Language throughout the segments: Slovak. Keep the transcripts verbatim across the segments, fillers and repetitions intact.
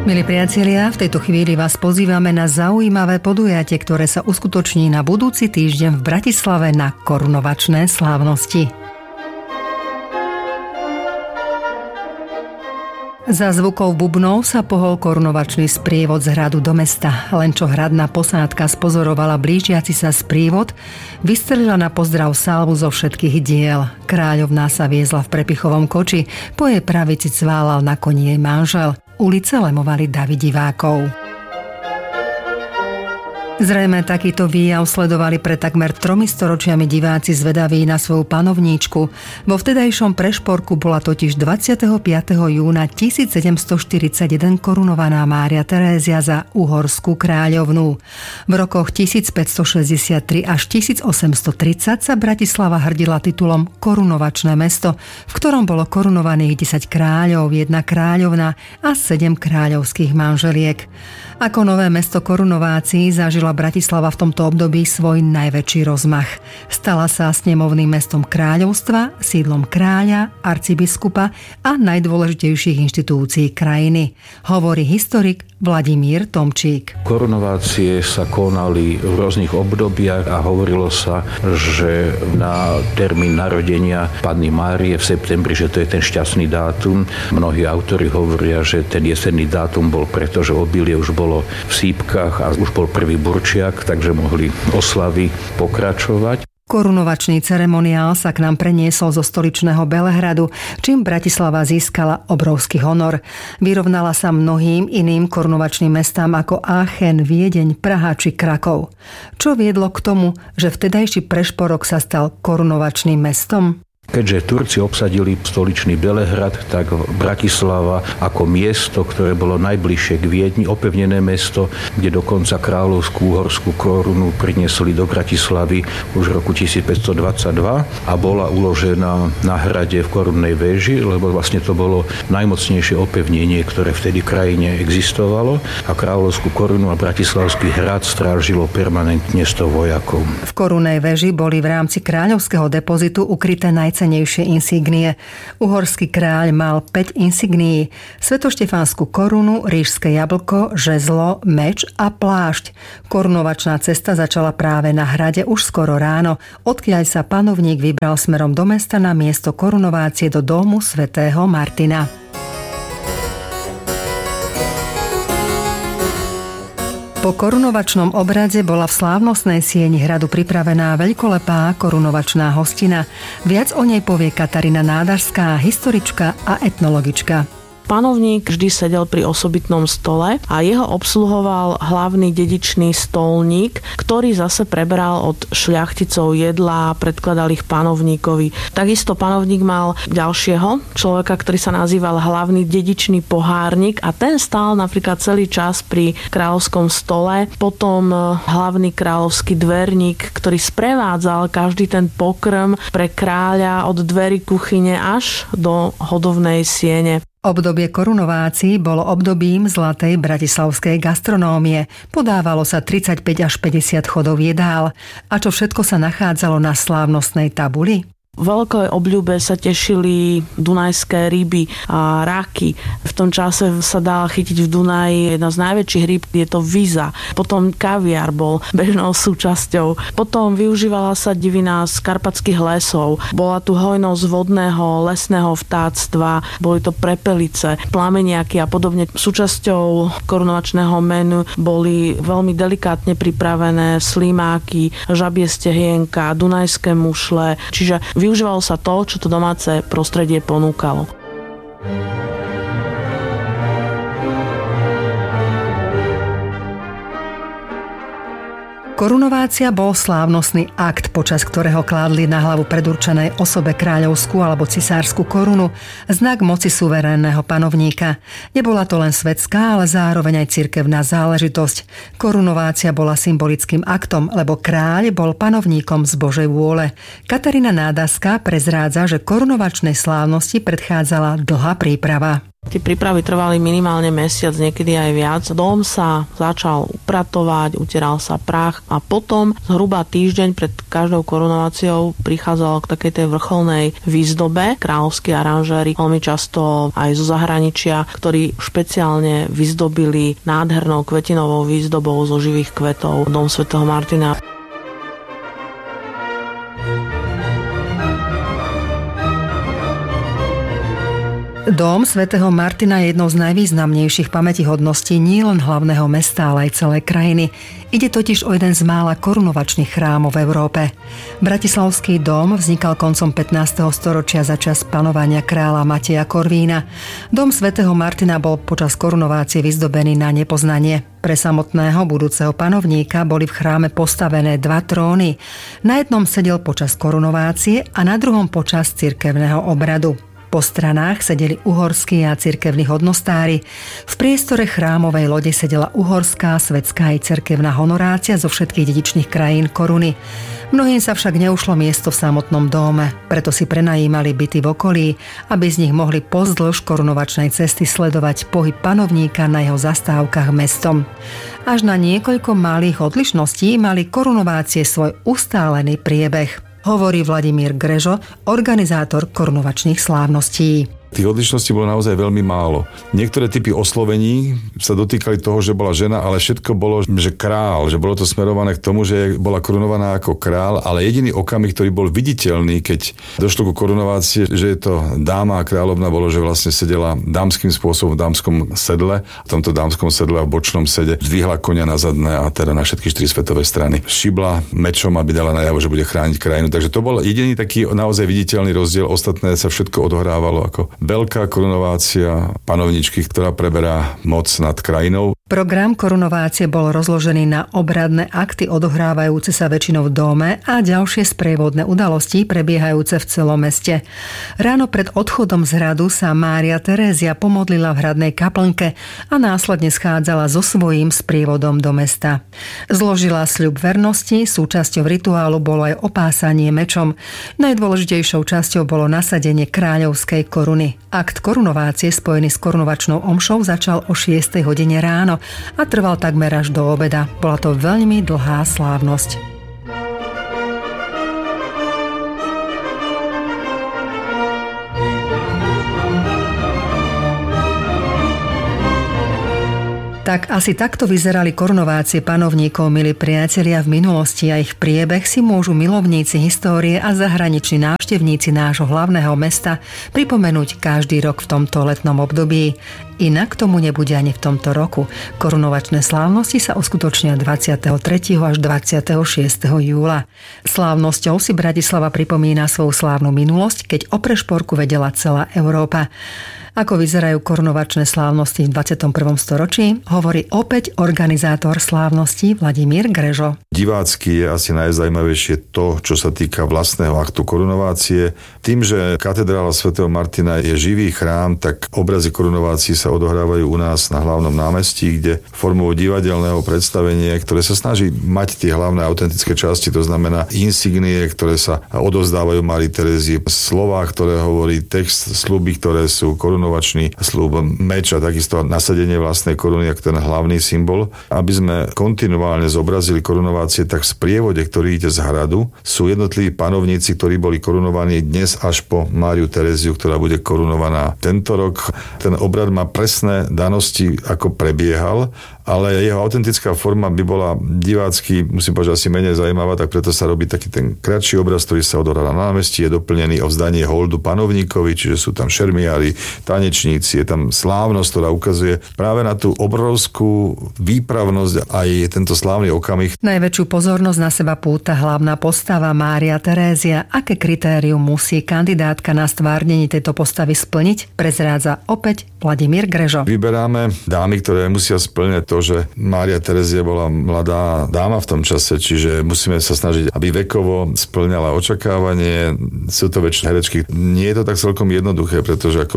Milí priatelia, v tejto chvíli vás pozývame na zaujímavé podujatie, ktoré sa uskutoční na budúci týždeň v Bratislave na korunovačné slávnosti. Za zvukov bubnov sa pohol korunovačný sprievod z hradu do mesta. Len čo hradná posádka spozorovala blížiaci sa sprievod, vystrelila na pozdrav salvu zo všetkých diel. Kráľovná sa viezla v prepichovom koči, po jej pravici cválal na koni jej manžel. Ulice lemovali davy divákov. Zrejme takýto výjav sledovali pred takmer tromi storočiami diváci zvedaví na svoju panovníčku. Vo vtedajšom Prešporku bola totiž dvadsiateho piateho júna tisícsedemstoštyridsaťjeden korunovaná Mária Terézia za uhorskú kráľovnú. V rokoch tisícpäťstošesťdesiattri až tisícosemstotridsať sa Bratislava hrdila titulom Korunovačné mesto, v ktorom bolo korunovaných desať kráľov, jedna kráľovna a sedem kráľovských manželiek. Ako nové mesto korunovácií zažila Bratislava v tomto období svoj najväčší rozmach. Stala sa snemovným mestom kráľovstva, sídlom kráľa, arcibiskupa a najdôležitejších inštitúcií krajiny, hovorí historik Vladimír Tomčík. Korunovácie sa konali v rôznych obdobiach a hovorilo sa, že na termín narodenia Panny Márie v septembri, že to je ten šťastný dátum. Mnohí autori hovoria, že ten jesenný dátum bol preto, že obilie už bolo v sípkach a už bol prvý burčiak, takže mohli oslavy pokračovať. Korunovačný ceremoniál sa k nám preniesol zo stoličného Belehradu, čím Bratislava získala obrovský honor. Vyrovnala sa mnohým iným korunovačným mestám ako Aachen, Viedeň, Praha či Krakov. Čo viedlo k tomu, že vtedajší Prešporok sa stal korunovačným mestom? Keďže Turci obsadili stoličný Belehrad, tak Bratislava ako miesto, ktoré bolo najbližšie k Viedni, opevnené mesto, kde dokonca kráľovskú uhorskú korunu priniesli do Bratislavy už v roku tisícpäťstodvadsaťdva a bola uložená na hrade v Korunnej väži, lebo vlastne to bolo najmocnejšie opevnenie, ktoré vtedy v krajine existovalo a kráľovskú korunu a Bratislavský hrad strážilo permanentne sto vojakov. V Korunnej väži boli v rámci kráľovského depozitu ukryté naj cenejšie insígnie. Uhorský kráľ mal päť insignií: svetoštefánsku korunu, ríšske jablko, žezlo, meč a plášť. Korunovačná cesta začala práve na hrade už skoro ráno, odkiaľ sa panovník vybral smerom do mesta na miesto korunovácie do domu svätého Martina. Po korunovačnom obrade bola v slávnostnej sieni hradu pripravená veľkolepá korunovačná hostina. Viac o nej povie Katarína Nádažská, historička a etnologička. Panovník vždy sedel pri osobitnom stole a jeho obsluhoval hlavný dedičný stolník, ktorý zase preberal od šľachticov jedlá a predkladal ich panovníkovi. Takisto panovník mal ďalšieho človeka, ktorý sa nazýval hlavný dedičný pohárnik a ten stál napríklad celý čas pri kráľovskom stole. Potom hlavný kráľovský dverník, ktorý sprevádzal každý ten pokrm pre kráľa od dverí kuchyne až do hodovnej siene. Obdobie korunovácií bolo obdobím zlatej bratislavskej gastronómie. Podávalo sa tridsaťpäť až päťdesiat chodov jedál. A čo všetko sa nachádzalo na slávnostnej tabuli? Veľkej obľúbe sa tešili dunajské ryby a raky. V tom čase sa dala chytiť v Dunaji jedna z najväčších rýb, je to viza. Potom kaviár bol bežnou súčasťou. Potom využívala sa divina z karpatských lesov. Bola tu hojnosť vodného, lesného vtáctva, boli to prepelice, plameniaky a podobne. Súčasťou korunovačného menu boli veľmi delikátne pripravené slimáky, žabie stehienka, dunajské mušle, čiže využívalo sa to, čo to domáce prostredie ponúkalo. Korunovácia bol slávnostný akt, počas ktorého kládli na hlavu predurčenej osobe kráľovskú alebo cisársku korunu, znak moci suverénneho panovníka. Nebola to len svetská, ale zároveň aj cirkevná záležitosť. Korunovácia bola symbolickým aktom, lebo kráľ bol panovníkom z Božej vôle. Katarína Nádažská prezrádza, že korunovačnej slávnosti predchádzala dlhá príprava. Tie prípravy trvali minimálne mesiac, niekedy aj viac. Dom sa začal upratovať, utieral sa prach a potom zhruba týždeň pred každou korunováciou prichádzalo k takej tej vrcholnej výzdobe. Kráľovskí aranžéri, veľmi často aj zo zahraničia, ktorí špeciálne vyzdobili nádhernou kvetinovou výzdobou zo živých kvetov dom svätého Martina. Dom svätého Martina je jednou z najvýznamnejších pamätihodností nielen hlavného mesta, ale aj celej krajiny. Ide totiž o jeden z mála korunovačných chrámov v Európe. Bratislavský dom vznikal koncom pätnásteho storočia za čas panovania kráľa Mateja Korvína. Dom svätého Martina bol počas korunovácie vyzdobený na nepoznanie. Pre samotného budúceho panovníka boli v chráme postavené dva tróny. Na jednom sedel počas korunovácie a na druhom počas cirkevného obradu. Po stranách sedeli uhorskí a cirkevní hodnostári. V priestore chrámovej lode sedela uhorská, svetská i cirkevná honorácia zo všetkých dedičných krajín koruny. Mnohým sa však neušlo miesto v samotnom dome, preto si prenajímali byty v okolí, aby z nich mohli pozdĺž korunovačnej cesty sledovať pohyb panovníka na jeho zastávkach mestom. Až na niekoľko malých odlišností mali korunovácie svoj ustálený priebeh, hovorí Vladimír Grežo, organizátor korunovačných slávností. Tých odlišností bolo naozaj veľmi málo. Niektoré typy oslovení sa dotýkali toho, že bola žena, ale všetko bolo, že král, že bolo to smerované k tomu, že bola korunovaná ako král, ale jediný okamih, ktorý bol viditeľný, keď došlo ku korunovácii, že je to dáma a kráľovna, bolo, že vlastne sedela dámskym spôsobom v dámskom sedle, v tomto dámskom sedle a v bočnom sede zdvihla konia na zadné a teda na všetky štyri svetové strany. Šibla mečom, aby dala najavo, že bude chrániť krajinu. Takže to bol jediný taký naozaj viditeľný rozdiel. Ostatné sa všetko odohrávalo ako veľká korunovácia panovničky, ktorá preberá moc nad krajinou. Program korunovácie bol rozložený na obradné akty odohrávajúce sa väčšinou v dome a ďalšie sprievodné udalosti prebiehajúce v celom meste. Ráno pred odchodom z hradu sa Mária Terézia pomodlila v hradnej kaplnke a následne schádzala so svojím sprievodom do mesta. Zložila sľub vernosti, súčasťou rituálu bolo aj opásanie mečom. Najdôležitejšou časťou bolo nasadenie kráľovskej koruny. Akt korunovácie spojený s korunovačnou omšou začal o šiestej hodine ráno a trval takmer až do obeda. Bola to veľmi dlhá slávnosť. Tak asi takto vyzerali korunovácie panovníkov, milí priatelia, v minulosti a ich priebeh si môžu milovníci histórie a zahraniční návštevníci nášho hlavného mesta pripomenúť každý rok v tomto letnom období. Inak tomu nebude ani v tomto roku. Korunovačné slávnosti sa uskutočnia dvadsiateho tretieho až dvadsiateho šiesteho júla. Slávnosťou si Bratislava pripomína svoju slávnu minulosť, keď o prešporku vedela celá Európa. Ako vyzerajú korunovačné slávnosti v dvadsiatom prvom storočí, hovorí opäť organizátor slávnosti Vladimír Grežo. Divácky je asi najzajímavejšie to, čo sa týka vlastného aktu korunovácie. Tým, že katedrála svätého Martina je živý chrám, tak obrazy korunovácií sa odohrávajú u nás na hlavnom námestí, kde formou divadelného predstavenia, ktoré sa snaží mať tie hlavné autentické časti, to znamená insignie, ktoré sa odovzdávajú Márii Terézii, slová, ktoré hovorí text, sľuby, ktoré sú korunovačný sľub, meč a takisto nasadenie vlastnej koruny ako ten hlavný symbol. Aby sme kontinuálne zobrazili korunovácie, tak v sprievode, ktorý ide z hradu, sú jednotliví panovníci, ktorí boli korunovaní dnes až po Máriu Teréziu, ktorá bude korunovaná tento rok. Ten obrad má presné danosti, ako prebiehal, ale jeho autentická forma by bola divácky, musím povedať, asi menej zaujímavá, tak preto sa robí taký ten kratší obraz, ktorý sa odohrá na námestí, je doplnený o vzdanie holdu panovníkovi, čiže sú tam šermiári, tanečníci, je tam slávnosť, ktorá ukazuje práve na tú obrovskú výpravnosť aj tento slávny okamih. Najväčšiu pozornosť na seba púta hlavná postava Mária Terézia. Aké kritérium musí kandidátka na stvárnenie tejto postavy splniť, prezrádza opäť Vladimír Grežo. Vyberáme dámy, ktoré musia splňať to, že Mária Terézia bola mladá dáma v tom čase, čiže musíme sa snažiť, aby vekovo splňala očakávanie. Sú to väčšie herečky. Nie je to tak celkom jednoduché, pretože ako by sa zdalo,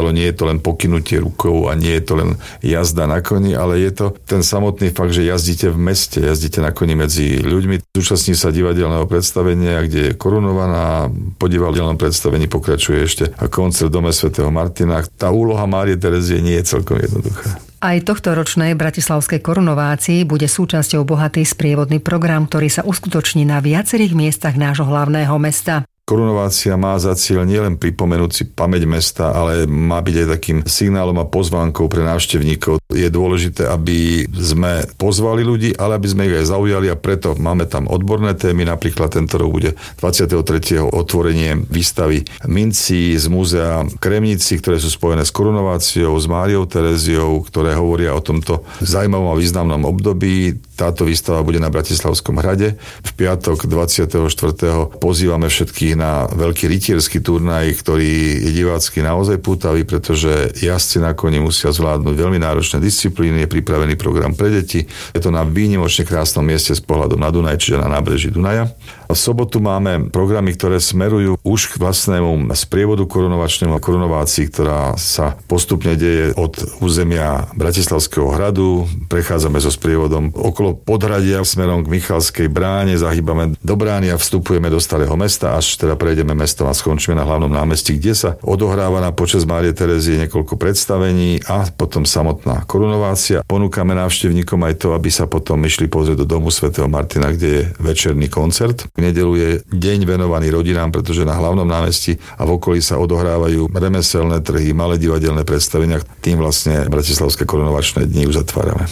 povedalo, nie je to len pokynutie rukou a nie je to len jazda na koni, ale je to ten samotný fakt, že jazdíte v meste, jazdíte na koni medzi ľuďmi. Zúčastní sa divadelného predstavenia, kde je korunovaná. Po divadelnom predstavení pokračuje ešte koncert v dome svätého Martina. Tá úloha Márie Terezie nie je celkom jednoduchá. Aj tohto ročnej bratislavskej korunovácii bude súčasťou bohatý sprievodný program, ktorý sa uskutoční na viacerých miestach nášho hlavného mesta. Korunovácia má za cieľ nielen pripomenúť si pamäť mesta, ale má byť aj takým signálom a pozvánkou pre návštevníkov. Je dôležité, aby sme pozvali ľudí, ale aby sme ich aj zaujali a preto máme tam odborné témy. Napríklad tento rok bude dvadsiateho tretieho otvorenie výstavy mincí z múzea Kremnici, ktoré sú spojené s korunováciou, s Máriou Tereziou, ktoré hovoria o tomto zaujímavom a významnom období. Táto výstava bude na Bratislavskom hrade. V piatok dvadsiateho štvrtého pozývame všetkých na veľký rytierský turnaj, ktorý je divácky naozaj pútavý, pretože jazdci na koni musia zvládnuť veľmi náročné disciplíny, je pripravený program pre deti. Je to na výnimočne krásnom mieste s pohľadom na Dunaj, čiže na nábreží Dunaja. V sobotu máme programy, ktoré smerujú už k vlastnému sprievodu korunovačnému a korunovácii, ktorá sa postupne deje od územia Bratislavského hradu. Prechádzame so sprievodom okolo Podhradia smerom k Michalskej bráne, zahýbame do brány a vstupujeme do Starého mesta, až teda prejdeme mestom a skončíme na hlavnom námestí, kde sa odohráva na počesť Márie Terezie niekoľko predstavení a potom samotná korunovácia. Ponúkame návštevníkom aj to, aby sa potom išli pozrieť do domu svätého Martina, kde je večerný koncert. V nedeľu je deň venovaný rodinám, pretože na hlavnom námestí a v okolí sa odohrávajú remeselné trhy, malé divadelné predstavenia. Tým vlastne bratislavské korunovačné dni uzatvárame.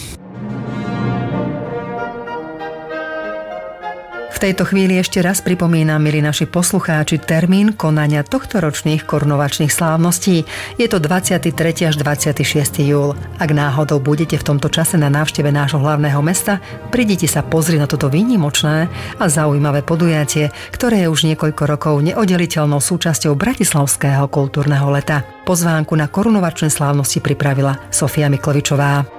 V tejto chvíli ešte raz pripomínam, milí naši poslucháči, termín konania tohtoročných korunovačných slávností. Je to dvadsiateho tretieho až dvadsiateho šiesteho júla. Ak náhodou budete v tomto čase na návšteve nášho hlavného mesta, prídite sa pozrieť na toto výnimočné a zaujímavé podujatie, ktoré je už niekoľko rokov neoddeliteľnou súčasťou bratislavského kultúrneho leta. Pozvánku na korunovačné slávnosti pripravila Sofia Miklovičová.